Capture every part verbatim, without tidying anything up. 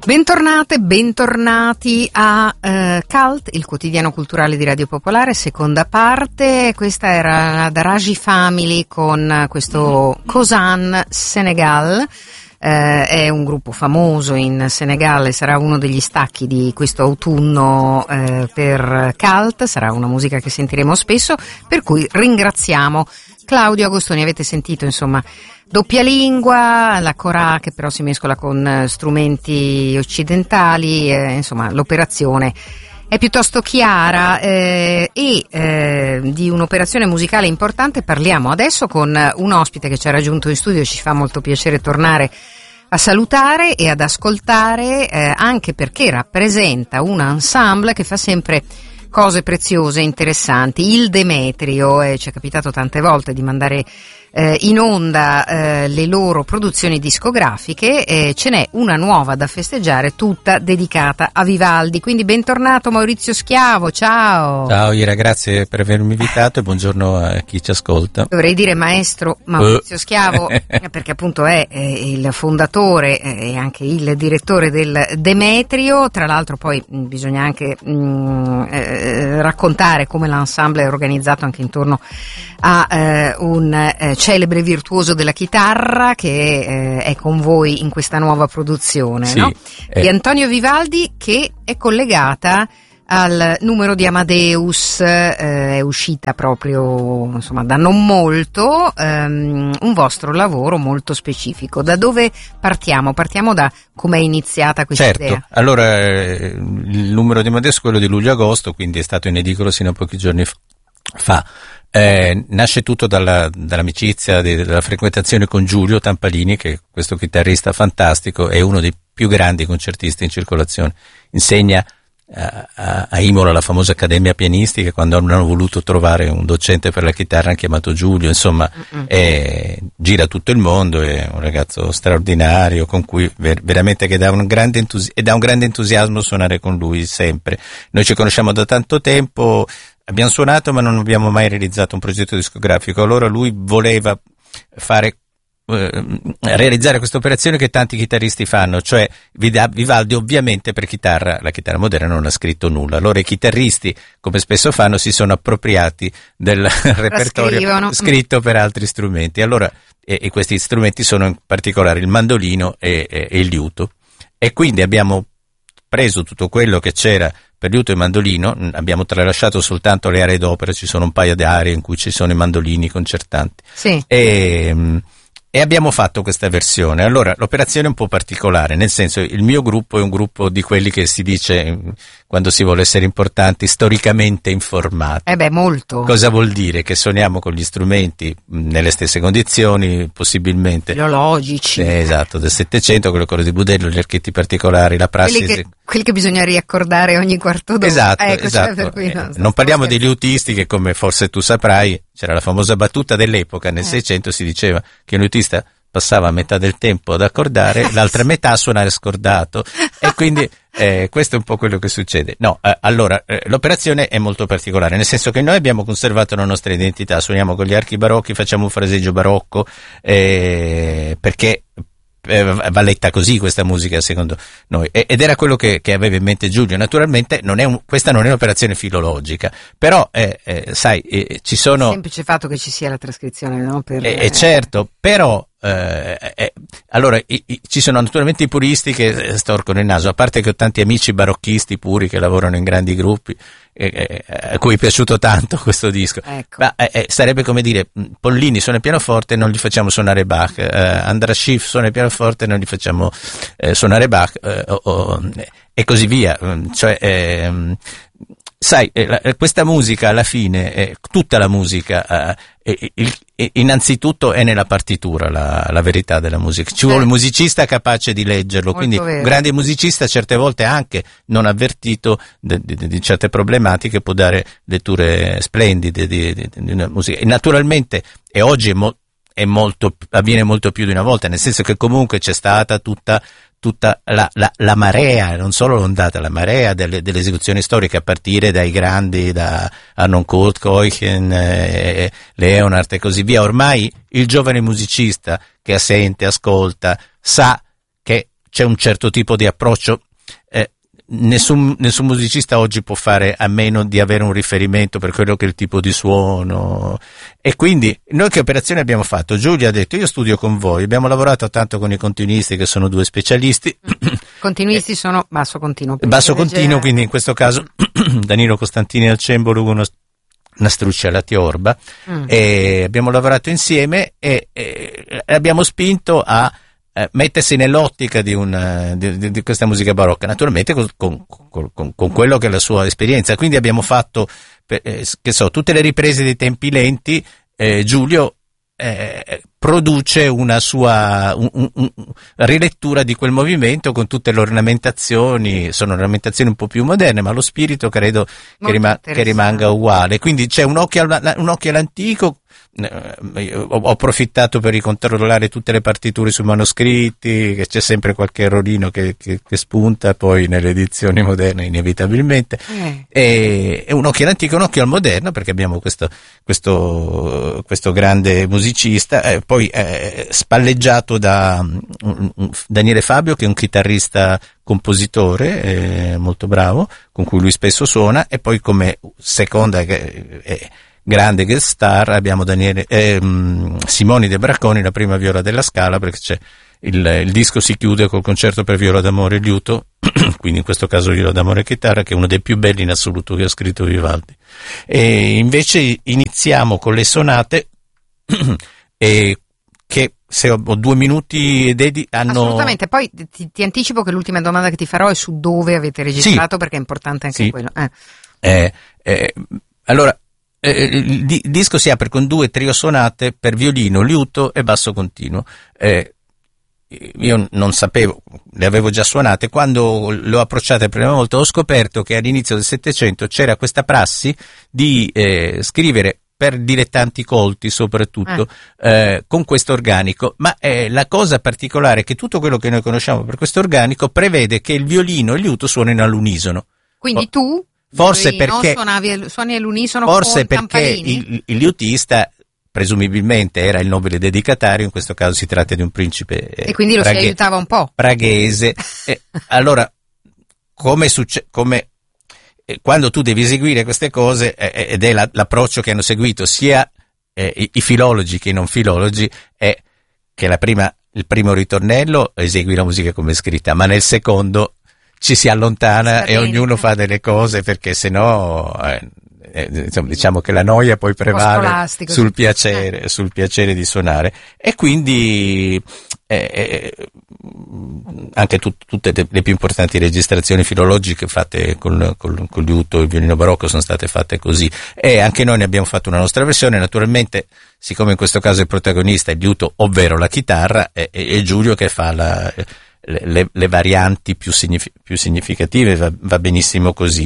Bentornate, bentornati a eh, Cult, il quotidiano culturale di Radio Popolare, seconda parte. Questa era la Daraji Family con questo Kosan Senegal. Eh, è un gruppo famoso in Senegal, sarà uno degli stacchi di questo autunno eh, per Cult, sarà una musica che sentiremo spesso, per cui ringraziamo Claudio Agostoni. Avete sentito, insomma, doppia lingua, la Corà che però si mescola con eh, strumenti occidentali, eh, insomma l'operazione è piuttosto chiara eh, e eh, di un'operazione musicale importante parliamo adesso con un ospite che ci ha raggiunto in studio. Ci fa molto piacere tornare a salutare e ad ascoltare, eh, anche perché rappresenta un ensemble che fa sempre cose preziose, interessanti. Il Demetrio, eh, ci è capitato tante volte di mandare eh, in onda eh, le loro produzioni discografiche, eh, ce n'è una nuova da festeggiare, tutta dedicata a Vivaldi. Quindi bentornato Maurizio Schiavo, ciao. Ciao Ira, grazie per avermi invitato e buongiorno a chi ci ascolta. Dovrei dire maestro Maurizio uh. Schiavo, perché appunto è eh, il fondatore e anche il direttore del Demetrio. Tra l'altro poi mh, bisogna anche mh, eh, raccontare come l'ensemble è organizzato anche intorno a eh, un eh, celebre virtuoso della chitarra che eh, è con voi in questa nuova produzione, sì, no? eh. Di Antonio Vivaldi, che è collegata al numero di Amadeus, eh, è uscita proprio insomma da non molto, ehm, un vostro lavoro molto specifico. Da dove partiamo? Partiamo da come è iniziata questa certo. idea. Allora, eh, il numero di Amadeus è quello di luglio-agosto, quindi è stato in edicola sino a pochi giorni fa. Eh, nasce tutto dalla, dall'amicizia, di, dalla frequentazione con Giulio Tampalini, che è questo chitarrista fantastico, è uno dei più grandi concertisti in circolazione. Insegna a, a, a Imola, la famosa accademia pianistica. Quando hanno voluto trovare un docente per la chitarra hanno chiamato Giulio, insomma è, gira tutto il mondo, è un ragazzo straordinario con cui ver, veramente che dà un grande entusi- e dà un grande entusiasmo suonare con lui sempre. Noi ci conosciamo da tanto tempo. Abbiamo suonato ma non abbiamo mai realizzato un progetto discografico. Allora lui voleva fare eh, realizzare questa operazione che tanti chitarristi fanno, cioè Vivaldi ovviamente per chitarra, la chitarra moderna non ha scritto nulla. Allora i chitarristi, come spesso fanno, si sono appropriati del repertorio scritto per altri strumenti. Allora e, e questi strumenti sono in particolare il mandolino e, e, e il liuto. E quindi abbiamo preso tutto quello che c'era per liuto e mandolino, abbiamo tralasciato soltanto le aree d'opera, ci sono un paio di aree in cui ci sono i mandolini concertanti. Sì. E, e abbiamo fatto questa versione. Allora, l'operazione è un po' particolare, nel senso, il mio gruppo è un gruppo di quelli che si dice, quando si vuole essere importanti, storicamente informati. Eh beh, molto. Cosa vuol dire? Che suoniamo con gli strumenti nelle stesse condizioni, possibilmente filologici. Eh, esatto, del Settecento, con le corde di Budello, gli archetti particolari, la prassi. Quelli che, quelli che bisogna riaccordare ogni quarto d'ora. Esatto, ecco, esatto. Cioè per cui non, eh, non parliamo dei liutisti, che come forse tu saprai, c'era la famosa battuta dell'epoca, nel eh. Seicento si diceva che un liutista passava metà del tempo ad accordare, l'altra metà a suonare scordato, e quindi eh, questo è un po' quello che succede. No, eh, allora, eh, l'operazione è molto particolare, nel senso che noi abbiamo conservato la nostra identità, suoniamo con gli archi barocchi, facciamo un fraseggio barocco, eh, perché eh, va letta così questa musica secondo noi, e, ed era quello che, che aveva in mente Giulio. Naturalmente non è un, questa non è un'operazione filologica, però eh, eh, sai, eh, ci sono il semplice fatto che ci sia la trascrizione, no? Per, eh, eh, certo, però Eh, eh, allora i, i, ci sono naturalmente i puristi che storcono il naso, a parte che ho tanti amici barocchisti puri che lavorano in grandi gruppi, eh, eh, a cui è piaciuto tanto questo disco, ecco. Ma eh, eh, sarebbe come dire, Pollini suona il pianoforte e non gli facciamo suonare Bach, eh, Andras Schiff suona il pianoforte e non gli facciamo eh, suonare Bach, eh, oh, oh, e così via, cioè eh, sai, eh, questa musica alla fine, eh, tutta la musica, eh, il, eh, innanzitutto è nella partitura la, la verità della musica. Ci vuole un musicista capace di leggerlo, molto quindi vero. Un grande musicista certe volte anche non avvertito di, di, di certe problematiche può dare letture splendide di, di, di una musica. E naturalmente, e oggi è, mo, è molto, avviene molto più di una volta, nel senso che comunque c'è stata tutta tutta la, la, la marea, non solo l'ondata, la marea delle, delle esecuzioni storiche, a partire dai grandi, da Arnon Kurt, Keuchen, eh, Leonard e così via. Ormai il giovane musicista che assente, ascolta, sa che c'è un certo tipo di approccio. Eh, nessun, nessun musicista oggi può fare a meno di avere un riferimento per quello che è il tipo di suono, e quindi noi che operazione abbiamo fatto? Giulia ha detto: io studio con voi, abbiamo lavorato tanto con i continuisti che sono due specialisti. Continuisti sono basso continuo. Basso continuo, quindi in questo caso Danilo Costantini al cembalo, uno Nastrucci alla tiorba, mm. e abbiamo lavorato insieme e, e abbiamo spinto a eh, mettersi nell'ottica di, una, di, di questa musica barocca, naturalmente con, con, con, con quello che è la sua esperienza. Quindi abbiamo fatto, eh, che so, tutte le riprese dei tempi lenti. eh, Giulio eh, produce una sua un, un, un, rilettura di quel movimento con tutte le ornamentazioni. Sono ornamentazioni un po' più moderne, ma lo spirito credo che, rima, che rimanga uguale. Quindi c'è un occhio, al, un occhio all'antico. Eh, ho, ho approfittato per ricontrollare tutte le partiture sui manoscritti, che c'è sempre qualche errorino che, che, che spunta poi nelle edizioni moderne inevitabilmente. eh. e, e un occhio all'antico e un occhio al moderno, perché abbiamo questo, questo, questo grande musicista, eh, poi eh, spalleggiato da um, um, Daniele Fabio, che è un chitarrista compositore eh, molto bravo, con cui lui spesso suona, e poi come seconda eh, eh, grande guest star abbiamo Daniele, eh, Simoni De Bracconi, la prima viola della Scala, perché c'è il, il disco si chiude col concerto per viola d'amore e liuto, quindi in questo caso viola d'amore e chitarra, che è uno dei più belli in assoluto che ha scritto Vivaldi. E invece iniziamo con le sonate e che, se ho, ho due minuti dedi, hanno... Assolutamente, poi ti, ti anticipo che l'ultima domanda che ti farò è su dove avete registrato, sì, perché è importante anche sì. quello. Eh. Eh, eh, allora, eh, il, il disco si apre con due trio sonate per violino, liuto e basso continuo. Eh, io non sapevo, le avevo già suonate. Quando le ho approcciate la prima volta ho scoperto che all'inizio del Settecento c'era questa prassi di eh, scrivere per dilettanti colti soprattutto, eh. Eh, con questo organico, ma eh, la cosa particolare è che tutto quello che noi conosciamo per questo organico prevede che il violino e il liuto suonino all'unisono. Quindi tu forse perché suonavi, suoni all'unisono forse con perché il, il liutista presumibilmente era il nobile dedicatario, in questo caso si tratta di un principe eh, e quindi lo praghe, si aiutava un po'. Praghese. eh, allora, come succede, come quando tu devi eseguire queste cose, eh, ed è la, l'approccio che hanno seguito sia eh, i, i filologi che i non filologi, è che la prima, il primo ritornello esegui la musica come è scritta, ma nel secondo ci si allontana e ognuno fa delle cose, perché sennò eh, eh, insomma, diciamo che la noia poi prevale sul piacere, eh. sul piacere di suonare. E quindi eh, eh, anche tut, tutte le più importanti registrazioni filologiche fatte col, col, col liuto e il violino barocco sono state fatte così, e anche noi ne abbiamo fatto una nostra versione. Naturalmente, siccome in questo caso il protagonista è il liuto, ovvero la chitarra, è, è, è Giulio che fa la, le, le, le varianti più, signif- più significative, va, va benissimo così.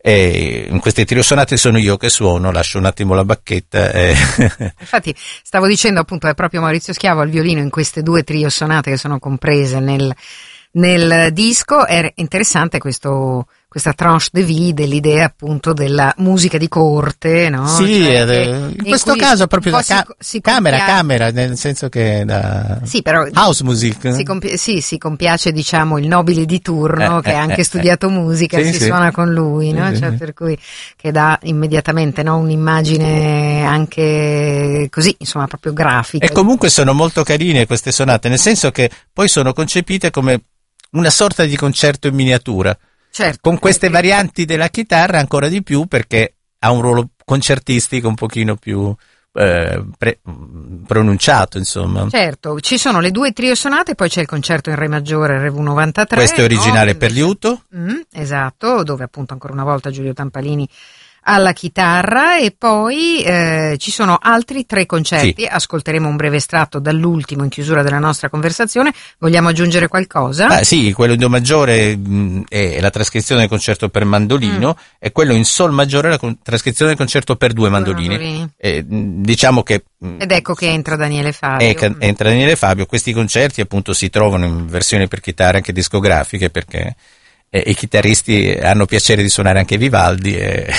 E in queste trio sonate sono io che suono, lascio un attimo la bacchetta. E Infatti stavo dicendo, appunto, è proprio Maurizio Schiavo al violino in queste due trio sonate che sono comprese nel, nel disco. È interessante questo, questa tranche de vie dell'idea appunto della musica di corte, no? Sì, cioè, eh, in, in questo caso proprio da ca- si, si camera compia- camera, nel senso che da sì, però house music. Si compi- sì, si compiace, diciamo, il nobile di turno eh, che eh, ha anche eh, studiato musica, sì, si sì. suona con lui, no? Sì, Cioè, sì. per cui che dà immediatamente, no, un'immagine anche così, insomma, proprio grafica. E comunque sono molto carine queste sonate, nel senso che poi sono concepite come una sorta di concerto in miniatura. Certo, con queste perché... varianti della chitarra ancora di più, perché ha un ruolo concertistico un pochino più eh, pre- pronunciato, insomma. Certo, ci sono le due trio sonate, poi c'è il concerto in re maggiore R V novantatré. Questo è originale, no? Per Invece... liuto. Mm, esatto, dove appunto ancora una volta Giulio Tampalini alla chitarra, e poi eh, ci sono altri tre concerti. Sì. Ascolteremo un breve estratto dall'ultimo in chiusura della nostra conversazione. Vogliamo aggiungere qualcosa? Ah, sì, quello in do maggiore mh, è la trascrizione del concerto per mandolino, mm. e quello in sol maggiore è la con- trascrizione del concerto per due mandolini. mandolini. E, mh, diciamo che mh, ed ecco che entra Daniele Fabio. Ecco, entra Daniele Fabio. Questi concerti appunto si trovano in versioni per chitarra anche discografiche, perché e i chitarristi hanno piacere di suonare anche Vivaldi e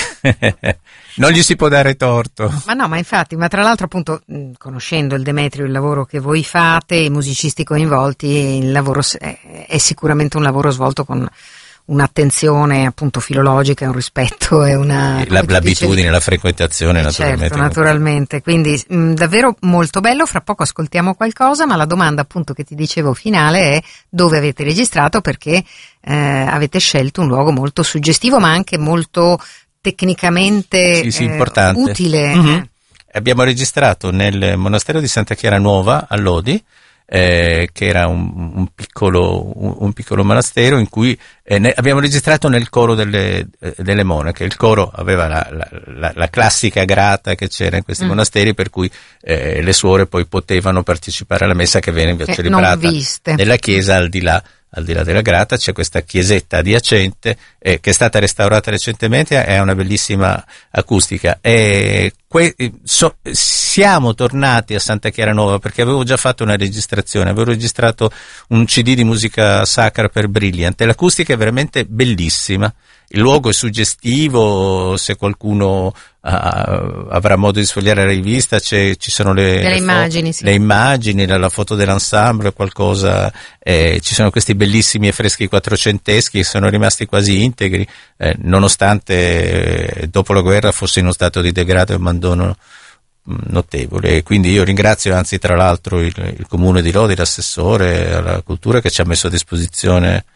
non gli si può dare torto. Ma no, ma infatti, ma tra l'altro appunto, conoscendo il Demetrio, il lavoro che voi fate, i musicisti coinvolti, il lavoro è è sicuramente un lavoro svolto con un'attenzione appunto filologica, un rispetto e una la, l'abitudine, dicevi, la frequentazione, naturalmente. Certo, naturalmente, quindi mh, davvero molto bello. Fra poco ascoltiamo qualcosa, ma la domanda appunto che ti dicevo finale è: dove avete registrato? Perché eh, avete scelto un luogo molto suggestivo, ma anche molto tecnicamente sì, sì, eh, importante. utile. Mm-hmm. Abbiamo registrato nel monastero di Santa Chiara Nuova a Lodi, Eh, che era un, un, piccolo, un, un piccolo monastero in cui eh, ne, abbiamo registrato nel coro delle, eh, delle monache. Il coro aveva la, la, la, la classica grata che c'era in questi mm. monasteri, per cui eh, le suore poi potevano partecipare alla messa che veniva celebrata nella chiesa al di là al di là della grata. C'è questa chiesetta adiacente eh, che è stata restaurata recentemente e ha una bellissima acustica. E que- so- siamo tornati a Santa Chiara Nuova perché avevo già fatto una registrazione, avevo registrato un C D di musica sacra per Brilliant e l'acustica è veramente bellissima. Il luogo è suggestivo, se qualcuno uh, avrà modo di sfogliare la rivista, c'è, ci sono le, le, immagini, fo- sì. le immagini, la, la foto dell'ensemble, qualcosa, eh, ci sono questi bellissimi affreschi quattrocenteschi che sono rimasti quasi integri, eh, nonostante eh, dopo la guerra fosse in uno stato di degrado e abbandono notevole. E quindi io ringrazio anzi tra l'altro il, il comune di Lodi, l'assessore alla cultura, che ci ha messo a disposizione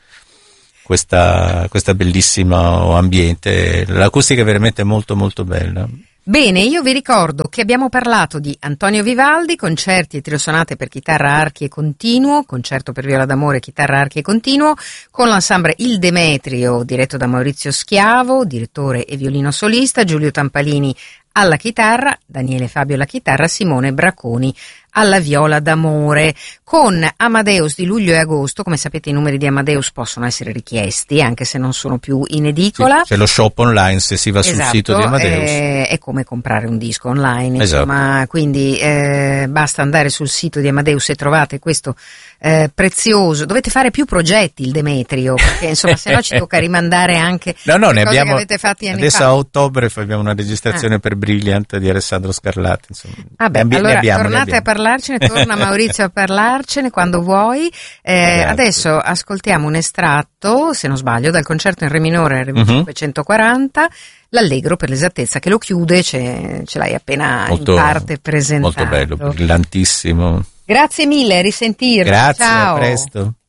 questa, questa bellissimo ambiente. L'acustica è veramente molto molto bella. Bene, io vi ricordo che abbiamo parlato di Antonio Vivaldi, concerti e trio sonate per chitarra, archi e continuo, concerto per viola d'amore, chitarra, archi e continuo, con l'ensemble Il Demetrio, diretto da Maurizio Schiavo, direttore e violino solista, Giulio Tampalini alla chitarra, Daniele Fabio alla chitarra, Simone Bracconi alla viola d'amore, con Amadeus di luglio e agosto. Come sapete i numeri di Amadeus possono essere richiesti anche se non sono più in edicola. Sì, c'è lo shop online se si va esatto, sul sito di Amadeus. Eh, è come comprare un disco online, insomma, esatto. Quindi eh, basta andare sul sito di Amadeus e trovate questo eh, prezioso. Dovete fare più progetti, il Demetrio, perché insomma se no ci tocca rimandare anche no, no, le ne cose abbiamo, che avete fatti anni adesso fa. A ottobre abbiamo una registrazione ah. per Brilliant di Alessandro Scarlatti, insomma. Ah beh, ne abbi- allora ne abbiamo, tornate ne a parlarcene, torna Maurizio a parlarcene quando vuoi. Eh, adesso ascoltiamo un estratto, se non sbaglio, dal concerto in re minore R uh-huh. cinquecentoquaranta, l'Allegro per l'esattezza, che lo chiude, ce, ce l'hai appena molto, in parte presentato. Molto bello, brillantissimo. Grazie mille, a risentirci. Grazie, ciao. A presto.